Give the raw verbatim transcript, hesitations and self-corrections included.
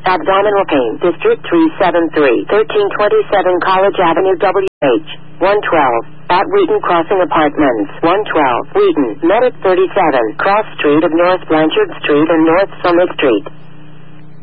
Abdominal pain. District three seven three. thirteen twenty-seven College Avenue W H. one twelve. At Wheaton Crossing Apartments. one twelve. Wheaton. Medic thirty-seven. Cross Street of North Blanchard Street and North Summit Street.